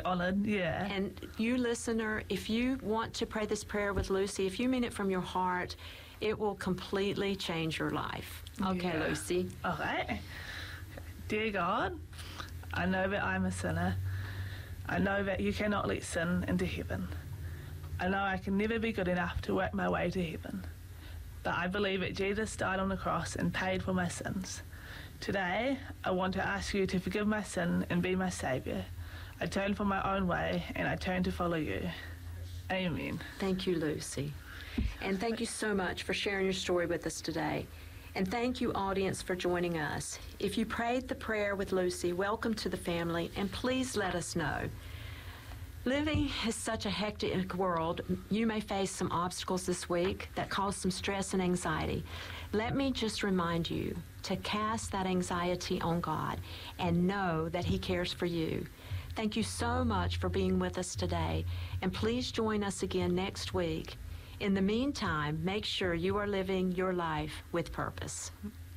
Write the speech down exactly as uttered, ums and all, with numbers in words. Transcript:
honoured, yeah. And you, listener, if you want to pray this prayer with Lucy, if you mean it from your heart, it will completely change your life. Okay, Yeah. Lucy. Okay. Dear God, I know that I'm a sinner. I know that you cannot let sin into heaven. I know I can never be good enough to work my way to heaven. But I believe that Jesus died on the cross and paid for my sins. Today, I want to ask you to forgive my sin and be my Saviour. I turn from my own way and I turn to follow you. Amen. Thank you, Lucy. And thank you so much for sharing your story with us today. And thank you, audience, for joining us. If you prayed the prayer with Lucy, welcome to the family, and please let us know. Living is such a hectic world. You may face some obstacles this week that cause some stress and anxiety. Let me just remind you to cast that anxiety on God and know that He cares for you. Thank you so much for being with us today, and please join us again next week. In the meantime, make sure you are living your life with purpose.